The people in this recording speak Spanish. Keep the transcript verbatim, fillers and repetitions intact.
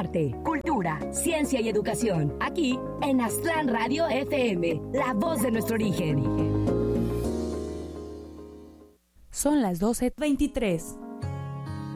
arte, cultura, ciencia y educación. Aquí en Aztlán Radio F M, la voz de nuestro origen. Son las doce veintitrés.